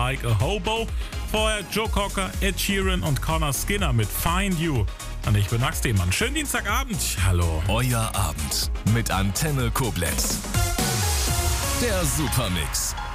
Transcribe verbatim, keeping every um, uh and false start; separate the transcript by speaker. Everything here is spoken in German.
Speaker 1: Like a Hobo. Vorher Joe Cocker, Ed Sheeran und Connor Skinner mit Find You. Und ich bin Max Demann. Schönen Dienstagabend. Hallo.
Speaker 2: Euer Abend mit Antenne Koblenz. Der Supermix.